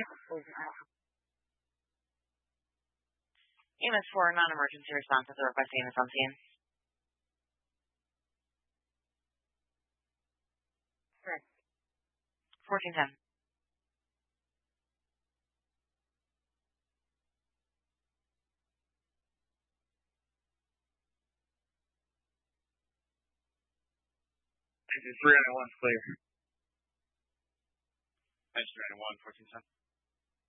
EMS for non-emergency response at the request units on scene. Correct. 1410. Engine 391 clear. Engine 391, 1410.